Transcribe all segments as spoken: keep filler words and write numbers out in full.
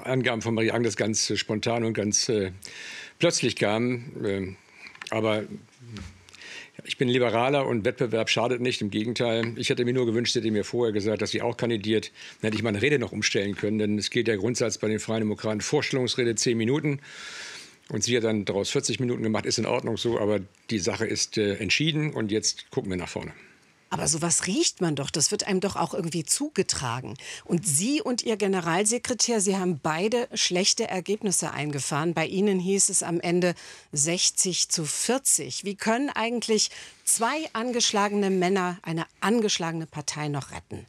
Angaben von Marie-Agnes ganz äh, spontan und ganz äh, plötzlich kamen. Äh, aber ich bin Liberaler und Wettbewerb schadet nicht. Im Gegenteil, ich hätte mir nur gewünscht, hätte mir vorher gesagt, dass sie auch kandidiert. Dann hätte ich meine Rede noch umstellen können. Denn es gilt der Grundsatz bei den Freien Demokraten, Vorstellungsrede zehn Minuten. Und sie hat dann daraus vierzig Minuten gemacht, ist in Ordnung so. Aber die Sache ist äh, entschieden und jetzt gucken wir nach vorne. Aber sowas riecht man doch, das wird einem doch auch irgendwie zugetragen. Und Sie und Ihr Generalsekretär, Sie haben beide schlechte Ergebnisse eingefahren. Bei Ihnen hieß es am Ende sechzig zu vierzig. Wie können eigentlich zwei angeschlagene Männer eine angeschlagene Partei noch retten?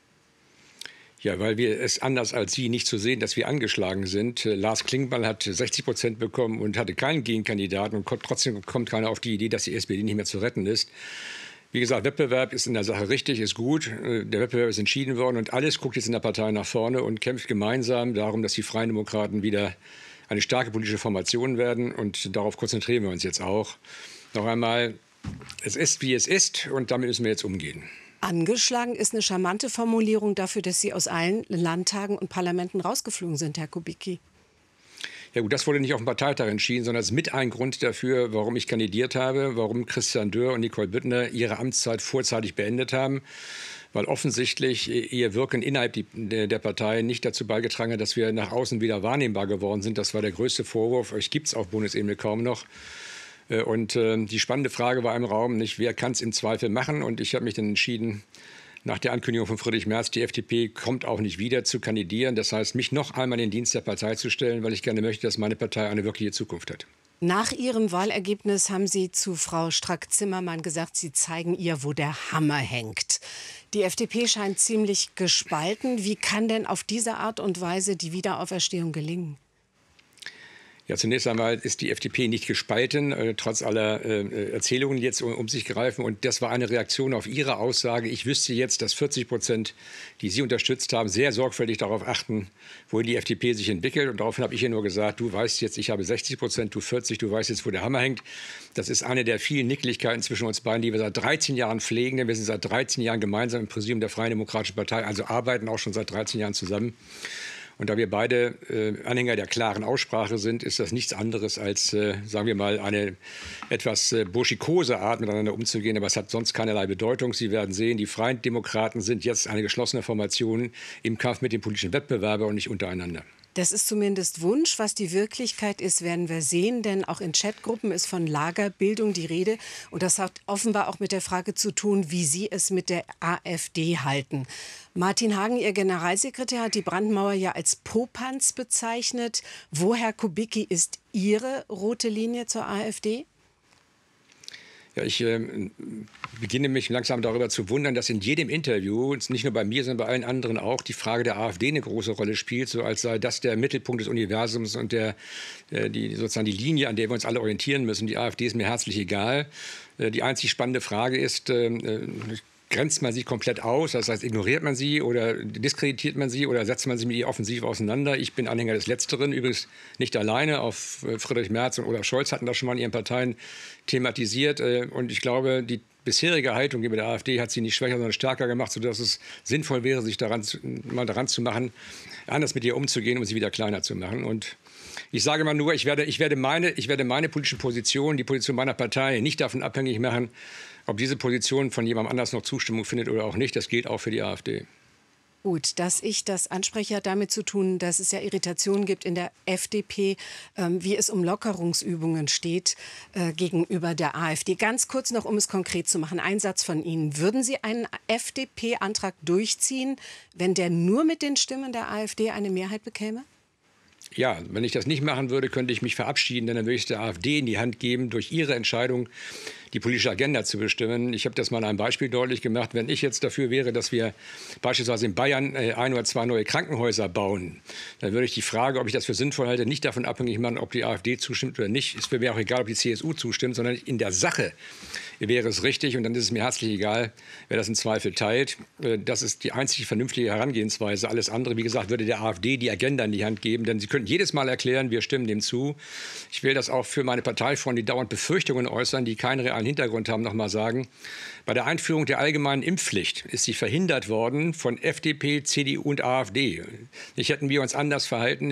Ja, weil wir es anders als Sie nicht zu sehen, dass wir angeschlagen sind. Lars Klingbeil hat sechzig Prozent bekommen und hatte keinen Gegenkandidaten. Und trotzdem kommt keiner auf die Idee, dass die S P D nicht mehr zu retten ist. Wie gesagt, Wettbewerb ist in der Sache richtig, ist gut. Der Wettbewerb ist entschieden worden und alles guckt jetzt in der Partei nach vorne und kämpft gemeinsam darum, dass die Freien Demokraten wieder eine starke politische Formation werden. Und darauf konzentrieren wir uns jetzt auch. Noch einmal, es ist, wie es ist und damit müssen wir jetzt umgehen. Angeschlagen ist eine charmante Formulierung dafür, dass Sie aus allen Landtagen und Parlamenten rausgeflogen sind, Herr Kubicki. Ja gut, das wurde nicht auf dem Parteitag entschieden, sondern es ist mit ein Grund dafür, warum ich kandidiert habe, warum Christian Dörr und Nicole Büttner ihre Amtszeit vorzeitig beendet haben. Weil offensichtlich ihr Wirken innerhalb der Partei nicht dazu beigetragen hat, dass wir nach außen wieder wahrnehmbar geworden sind. Das war der größte Vorwurf. Euch gibt es auf Bundesebene kaum noch. Und die spannende Frage war im Raum, nicht, wer kann es im Zweifel machen? Und ich habe mich dann entschieden, nach der Ankündigung von Friedrich Merz, die F D P kommt auch nicht wieder zu kandidieren. Das heißt, mich noch einmal in den Dienst der Partei zu stellen, weil ich gerne möchte, dass meine Partei eine wirkliche Zukunft hat. Nach Ihrem Wahlergebnis haben Sie zu Frau Strack-Zimmermann gesagt, Sie zeigen ihr, wo der Hammer hängt. Die F D P scheint ziemlich gespalten. Wie kann denn auf diese Art und Weise die Wiederauferstehung gelingen? Ja, zunächst einmal ist die F D P nicht gespalten, äh, trotz aller äh, Erzählungen, die jetzt um, um sich greifen. Und das war eine Reaktion auf Ihre Aussage. Ich wüsste jetzt, dass vierzig Prozent, die Sie unterstützt haben, sehr sorgfältig darauf achten, wohin die F D P sich entwickelt. Und daraufhin habe ich ihr nur gesagt, du weißt jetzt, ich habe sechzig Prozent, du vierzig, du weißt jetzt, wo der Hammer hängt. Das ist eine der vielen Nicklichkeiten zwischen uns beiden, die wir seit dreizehn Jahren pflegen. Denn wir sind seit dreizehn Jahren gemeinsam im Präsidium der Freien Demokratischen Partei, also arbeiten auch schon seit dreizehn Jahren zusammen. Und da wir beide äh, Anhänger der klaren Aussprache sind, ist das nichts anderes als, äh, sagen wir mal, eine etwas äh, burschikose Art, miteinander umzugehen. Aber es hat sonst keinerlei Bedeutung. Sie werden sehen, die Freien Demokraten sind jetzt eine geschlossene Formation im Kampf mit dem politischen Wettbewerber und nicht untereinander. Das ist zumindest Wunsch. Was die Wirklichkeit ist, werden wir sehen. Denn auch in Chatgruppen ist von Lagerbildung die Rede. Und das hat offenbar auch mit der Frage zu tun, wie Sie es mit der AfD halten. Martin Hagen, Ihr Generalsekretär, hat die Brandmauer ja als Popanz bezeichnet. Wo, Herr Kubicki, ist Ihre rote Linie zur AfD? Ja, ich äh, beginne mich langsam darüber zu wundern, dass in jedem Interview, nicht nur bei mir, sondern bei allen anderen auch, die Frage der AfD eine große Rolle spielt, so als sei das der Mittelpunkt des Universums und der, äh, die, sozusagen die Linie, an der wir uns alle orientieren müssen. Die AfD ist mir herzlich egal. Äh, die einzig spannende Frage ist, äh, grenzt man sie komplett aus, das heißt, ignoriert man sie oder diskreditiert man sie oder setzt man sie mit ihr offensiv auseinander? Ich bin Anhänger des Letzteren, übrigens nicht alleine. Auch Friedrich Merz und Olaf Scholz hatten das schon mal in ihren Parteien thematisiert. Und ich glaube, die bisherige Haltung mit der AfD hat sie nicht schwächer, sondern stärker gemacht, sodass es sinnvoll wäre, sich daran, mal daran zu machen, anders mit ihr umzugehen, um sie wieder kleiner zu machen. Und ich sage mal nur, ich werde, ich werde meine, ich werde meine politische Position, die Position meiner Partei nicht davon abhängig machen, ob diese Position von jemandem anders noch Zustimmung findet oder auch nicht. Das gilt auch für die AfD. Gut, dass ich das anspreche, hat damit zu tun, dass es ja Irritationen gibt in der F D P, ähm, wie es um Lockerungsübungen steht äh, gegenüber der AfD. Ganz kurz noch, um es konkret zu machen, ein Satz von Ihnen. Würden Sie einen F D P-Antrag durchziehen, wenn der nur mit den Stimmen der AfD eine Mehrheit bekäme? Ja, wenn ich das nicht machen würde, könnte ich mich verabschieden, denn dann würde ich es der AfD in die Hand geben, durch ihre Entscheidung die politische Agenda zu bestimmen. Ich habe das mal an einem Beispiel deutlich gemacht. Wenn ich jetzt dafür wäre, dass wir beispielsweise in Bayern ein oder zwei neue Krankenhäuser bauen, dann würde ich die Frage, ob ich das für sinnvoll halte, nicht davon abhängig machen, ob die AfD zustimmt oder nicht. Es wäre mir auch egal, ob die C S U zustimmt, sondern in der Sache wäre es richtig. Und dann ist es mir herzlich egal, wer das in Zweifel teilt. Das ist die einzig vernünftige Herangehensweise. Alles andere, wie gesagt, würde der AfD die Agenda in die Hand geben. Denn sie könnten jedes Mal erklären, wir stimmen dem zu. Ich will das auch für meine Parteifreunde, die dauernd Befürchtungen äußern, die keinen realen Hintergrund haben, noch mal sagen. Bei der Einführung der allgemeinen Impfpflicht ist sie verhindert worden von F D P, C D U und AfD. Nicht hätten wir uns anders verhalten.